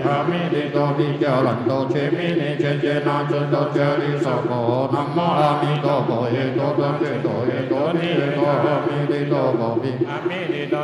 阿弥陀比较难多切弥尼切切那尊多切利娑婆南无阿弥陀佛耶多多切多耶多尼耶多阿弥陀佛比阿弥陀